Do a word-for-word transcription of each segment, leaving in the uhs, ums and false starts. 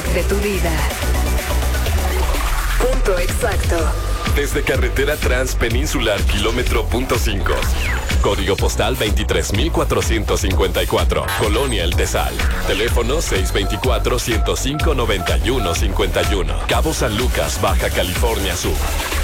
soundtrack de tu vida. Punto exacto. Desde carretera transpeninsular kilómetro punto cinco. Código postal veintitrés mil cuatrocientos cincuenta y cuatro. Colonia El Tesal. Teléfono seis dos cuatro, ciento cinco, noventa y uno cincuenta y uno. Cabo San Lucas, Baja California Sur.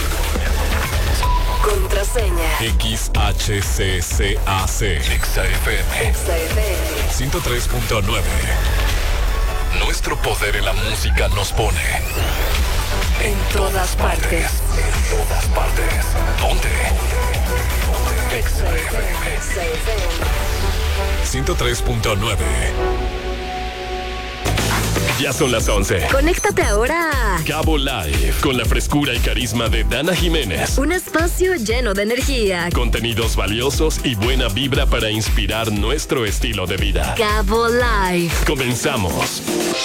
Contraseña. X H C C A C. Exa F M. Exa F M. ciento tres punto nueve. Nuestro poder en la música nos pone en todas partes. En todas partes. ¿Dónde? Exa F M. Exa F M. ciento tres punto nueve. Ya son las once. Conéctate ahora a Cabo Live, con la frescura y carisma de Dana Jiménez. Un espacio lleno de energía. Contenidos valiosos y buena vibra para inspirar nuestro estilo de vida. Cabo Live. Comenzamos.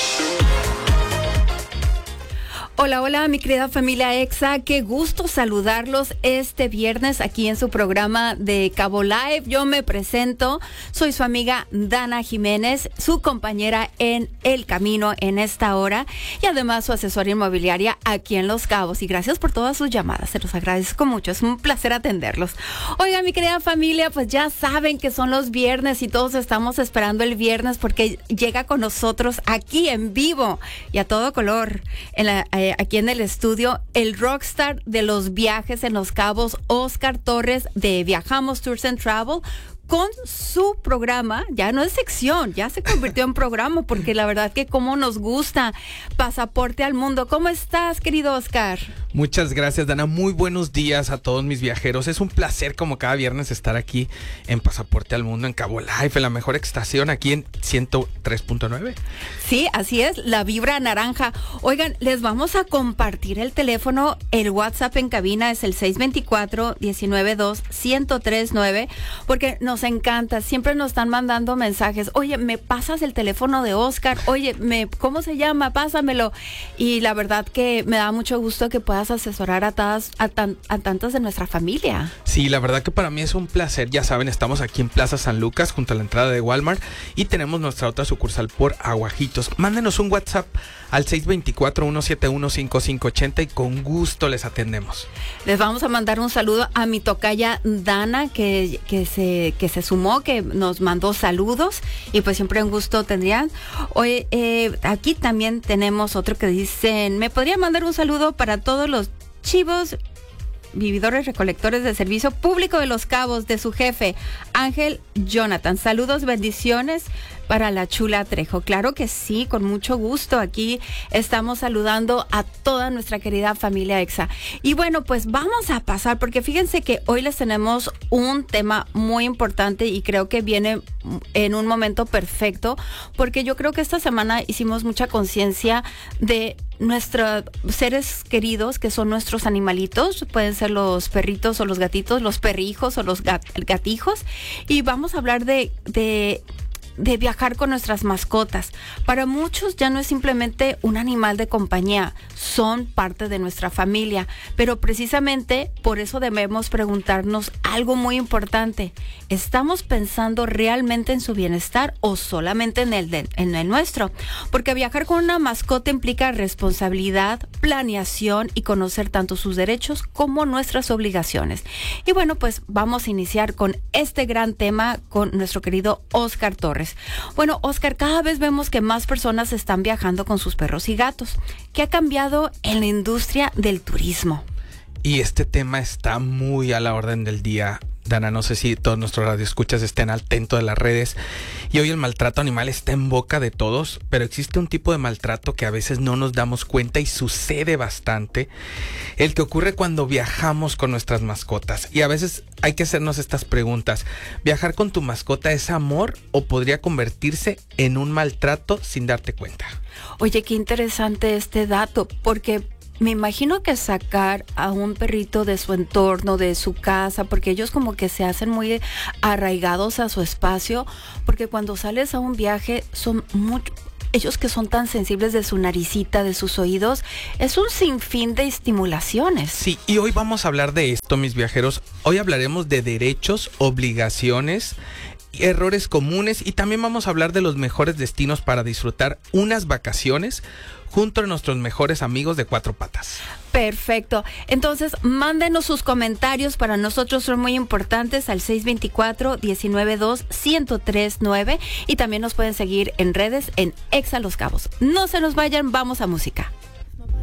Hola, hola, mi querida familia Exa, qué gusto saludarlos este viernes aquí en su programa de Cabo Live. Yo me presento, soy su amiga Dana Jiménez, su compañera en el camino en esta hora y además su asesora inmobiliaria aquí en Los Cabos. Y gracias por todas sus llamadas, se los agradezco mucho, es un placer atenderlos. Oigan, mi querida familia, pues ya saben que son los viernes y todos estamos esperando el viernes porque llega con nosotros aquí en vivo y a todo color en la eh, aquí en el estudio, el rockstar de los viajes en Los Cabos, Oscar Torres, de Viajamos Tours and Travel, con su programa, ya no es sección, ya se convirtió en programa, porque la verdad que como nos gusta, Pasaporte al Mundo. ¿Cómo estás, querido Oscar? Muchas gracias, Dana. Muy buenos días a todos mis viajeros. Es un placer, como cada viernes, estar aquí en Pasaporte al Mundo, en Cabo Live, en la mejor estación, aquí en ciento tres punto nueve. Sí, así es, la vibra naranja. Oigan, les vamos a compartir el teléfono, el WhatsApp en cabina es el seis dos cuatro, uno nueve dos, uno cero tres nueve, porque nos encanta, siempre nos están mandando mensajes. Oye, ¿me pasas el teléfono de Oscar? Oye, me, ¿cómo se llama? Pásamelo. Y la verdad que me da mucho gusto que puedas asesorar a, todas, a, tan, a tantas de nuestra familia. Sí, la verdad que para mí es un placer. Ya saben, estamos aquí en Plaza San Lucas, junto a la entrada de Walmart, y tenemos nuestra otra sucursal por Aguajitos. Mándenos un WhatsApp al seis dos cuatro, uno siete uno, cinco cinco ocho cero y con gusto les atendemos. Les vamos a mandar un saludo a mi tocaya Dana, que, que, se, que se sumó, que nos mandó saludos, y pues siempre un gusto tendrían. Hoy eh, aquí también tenemos otro que dicen, ¿me podría mandar un saludo para todos los chivos vividores recolectores de servicio público de Los Cabos, de su jefe Ángel Jonathan? Saludos, bendiciones para la chula Trejo. Claro que sí, con mucho gusto. Aquí estamos saludando a toda nuestra querida familia Exa. Y bueno, pues vamos a pasar, porque fíjense que hoy les tenemos un tema muy importante y creo que viene en un momento perfecto, porque yo creo que esta semana hicimos mucha conciencia de nuestros seres queridos, que son nuestros animalitos, pueden ser los perritos o los gatitos, los perrijos o los gat- gatijos, y vamos a hablar de, de de viajar con nuestras mascotas. Para muchos ya no es simplemente un animal de compañía, son parte de nuestra familia, pero precisamente por eso debemos preguntarnos algo muy importante: ¿estamos pensando realmente en su bienestar o solamente en el, de, en el nuestro? Porque viajar con una mascota implica responsabilidad, planeación y conocer tanto sus derechos como nuestras obligaciones. Y bueno, pues vamos a iniciar con este gran tema con nuestro querido Oscar Torres. Bueno, Oscar, cada vez vemos que más personas están viajando con sus perros y gatos. ¿Qué ha cambiado en la industria del turismo? Y este tema está muy a la orden del día, Dana. No sé si todos nuestros radioescuchas estén atentos de las redes. Y hoy el maltrato animal está en boca de todos, pero existe un tipo de maltrato que a veces no nos damos cuenta y sucede bastante. El que ocurre cuando viajamos con nuestras mascotas. Y a veces hay que hacernos estas preguntas. ¿Viajar con tu mascota es amor o podría convertirse en un maltrato sin darte cuenta? Oye, qué interesante este dato, porque me imagino que sacar a un perrito de su entorno, de su casa, porque ellos como que se hacen muy arraigados a su espacio, porque cuando sales a un viaje son mucho, ellos que son tan sensibles de su naricita, de sus oídos, es un sinfín de estimulaciones. Sí, y hoy vamos a hablar de esto, mis viajeros. Hoy hablaremos de derechos, obligaciones errores comunes y también vamos a hablar de los mejores destinos para disfrutar unas vacaciones junto a nuestros mejores amigos de Cuatro Patas. Perfecto. Entonces, mándenos sus comentarios, para nosotros son muy importantes, al seis dos cuatro, uno nueve dos, uno cero tres nueve, y también nos pueden seguir en redes en Exa Los Cabos. No se nos vayan, vamos a música.